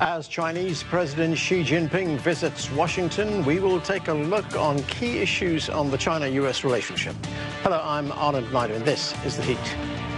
As Chinese President Xi Jinping visits Washington, we will take a look on key issues on the China-US relationship. Hello, I'm Anand Naidu, and this is The Heat.